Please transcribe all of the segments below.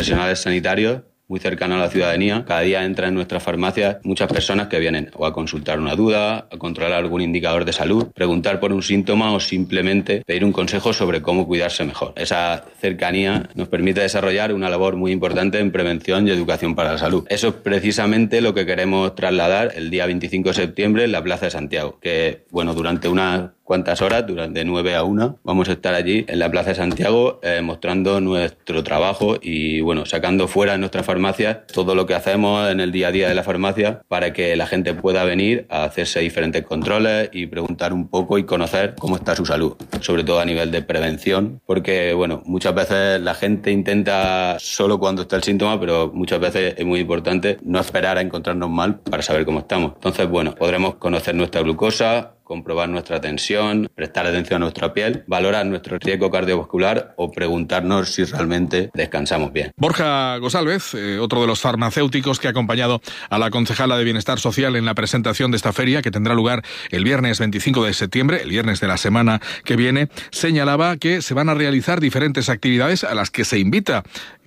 profesionales sanitarios muy cercano a la ciudadanía. Cada día entran en nuestras farmacias muchas personas que vienen o a consultar una duda, a controlar algún indicador de salud, preguntar por un síntoma o simplemente pedir un consejo sobre cómo cuidarse mejor. Esa cercanía nos permite desarrollar una labor muy importante en prevención y educación para la salud. Eso es precisamente lo que queremos trasladar el día 25 de septiembre en la Plaza de Santiago, que durante unas cuantas horas, durante 9 a 1, vamos a estar allí en la Plaza de Santiago mostrando nuestro trabajo y sacando fuera de nuestra farmacia todo lo que hacemos en el día a día de la farmacia para que la gente pueda venir a hacerse diferentes controles y preguntar un poco y conocer cómo está su salud, sobre todo a nivel de prevención, porque muchas veces la gente intenta solo cuando está el síntoma, pero muchas veces es muy importante no esperar a encontrarnos mal para saber cómo estamos. Entonces, podremos conocer nuestra glucosa, comprobar nuestra tensión, prestar atención a nuestra piel, valorar nuestro riesgo cardiovascular o preguntarnos si realmente descansamos bien. Borja González, otro de los farmacéuticos que ha acompañado a la concejala de Bienestar Social en la presentación de esta feria, que tendrá lugar el viernes 25 de septiembre, el viernes de la semana que viene, señalaba que se van a realizar diferentes actividades a las que se invita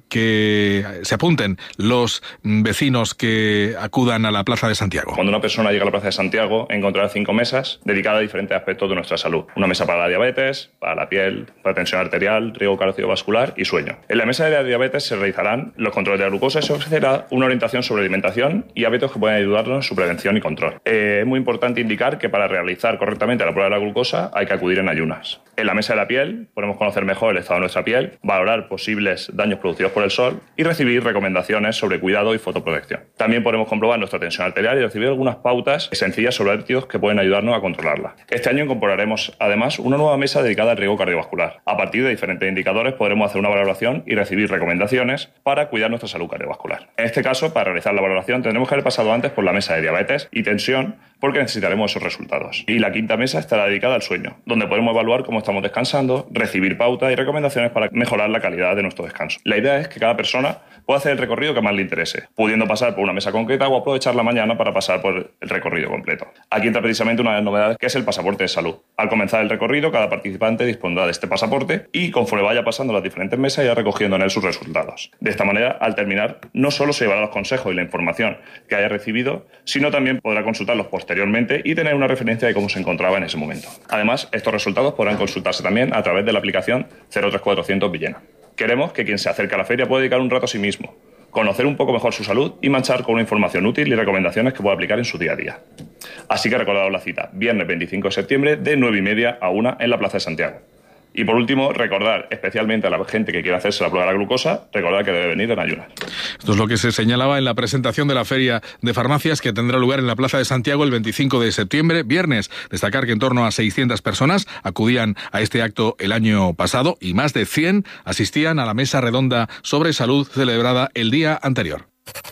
que se apunten los vecinos que acudan a la Plaza de Santiago. Cuando una persona llega a la Plaza de Santiago, encontrará 5 mesas dedicadas a diferentes aspectos de nuestra salud. Una mesa para la diabetes, para la piel, para tensión arterial, riesgo cardiovascular y sueño. En la mesa de la diabetes se realizarán los controles de la glucosa y se ofrecerá una orientación sobre alimentación y hábitos que pueden ayudarnos en su prevención y control. Es muy importante indicar que para realizar correctamente la prueba de la glucosa hay que acudir en ayunas. En la mesa de la piel podemos conocer mejor el estado de nuestra piel, valorar posibles daños producidos por el sol y recibir recomendaciones sobre cuidado y fotoprotección. También podemos comprobar nuestra tensión arterial y recibir algunas pautas sencillas sobre hábitos que pueden ayudarnos a controlarla. Este año incorporaremos además una nueva mesa dedicada al riesgo cardiovascular. A partir de diferentes indicadores podremos hacer una valoración y recibir recomendaciones para cuidar nuestra salud cardiovascular. En este caso, para realizar la valoración tendremos que haber pasado antes por la mesa de diabetes y tensión porque necesitaremos esos resultados. Y la quinta mesa estará dedicada al sueño, donde podemos evaluar cómo estamos descansando, recibir pautas y recomendaciones para mejorar la calidad de nuestro descanso. La idea es que cada persona pueda hacer el recorrido que más le interese, pudiendo pasar por una mesa concreta o aprovechar la mañana para pasar por el recorrido completo. Aquí entra precisamente una de las novedades, que es el pasaporte de salud. Al comenzar el recorrido, cada participante dispondrá de este pasaporte y conforme vaya pasando las diferentes mesas irá recogiendo en él sus resultados. De esta manera, al terminar, no solo se llevará los consejos y la información que haya recibido, sino también podrá consultarlos posteriormente y tener una referencia de cómo se encontraba en ese momento. Además, estos resultados podrán consultarse también a través de la aplicación 03400 Villena. Queremos que quien se acerque a la feria pueda dedicar un rato a sí mismo, conocer un poco mejor su salud y marchar con una información útil y recomendaciones que pueda aplicar en su día a día. Así que recordaos la cita, viernes 25 de septiembre de 9:30 a 1 en la Plaza de Santiago. Y por último, recordar especialmente a la gente que quiera hacerse la prueba de la glucosa, recordar que debe venir en ayunas. Esto es lo que se señalaba en la presentación de la Feria de Farmacias que tendrá lugar en la Plaza de Santiago el 25 de septiembre, viernes. Destacar que en torno a 600 personas acudían a este acto el año pasado y más de 100 asistían a la mesa redonda sobre salud celebrada el día anterior.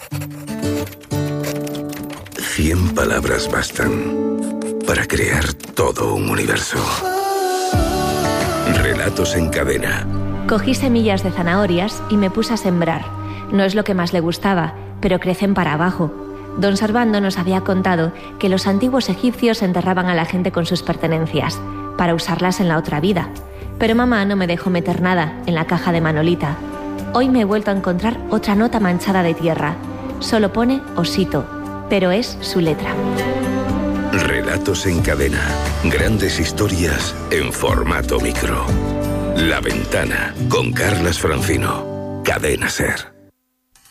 100 palabras bastan para crear todo un universo. Relatos en cadena. Cogí semillas de zanahorias y me puse a sembrar. No es lo que más le gustaba, pero crecen para abajo. Don Servando nos había contado que los antiguos egipcios enterraban a la gente con sus pertenencias, para usarlas en la otra vida. Pero mamá no me dejó meter nada en la caja de Manolita. Hoy me he vuelto a encontrar otra nota manchada de tierra. Solo pone Osito, pero es su letra. Relatos en cadena. Grandes historias en formato micro. La Ventana, con Carlas Francino. Cadena SER.